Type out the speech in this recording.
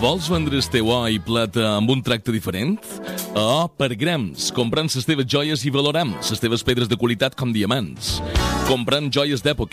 Vols vendre el teu or i plata amb un tracte diferent? A per grams, comprant les teves joies i valorant les teves pedres de qualitat com diamants. Comprant joies d'època,